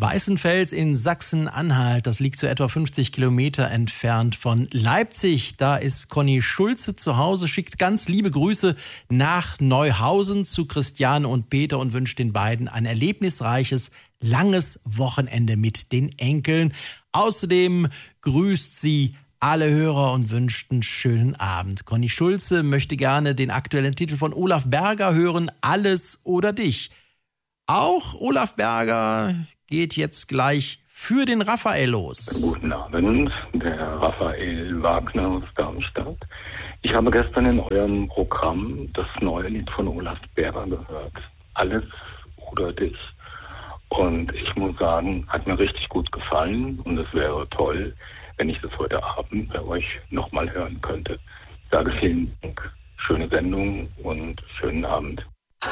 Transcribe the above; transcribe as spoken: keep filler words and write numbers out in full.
Weißenfels in Sachsen-Anhalt, das liegt so etwa fünfzig Kilometer entfernt von Leipzig. Da ist Conny Schulze zu Hause, schickt ganz liebe Grüße nach Neuhausen zu Christiane und Peter und wünscht den beiden ein erlebnisreiches, langes Wochenende mit den Enkeln. Außerdem grüßt sie alle Hörer und wünscht einen schönen Abend. Conny Schulze möchte gerne den aktuellen Titel von Olaf Berger hören, Alles oder dich. Auch Olaf Berger geht jetzt gleich für den Raphael los. Guten Abend, der Raphael Wagner aus Darmstadt. Ich habe gestern in eurem Programm das neue Lied von Olaf Berger gehört. Alles oder dich. Und ich muss sagen, hat mir richtig gut gefallen und es wäre toll, wenn ich das heute Abend bei euch nochmal hören könnte. Ich sage vielen Dank, schöne Sendung und schönen Abend.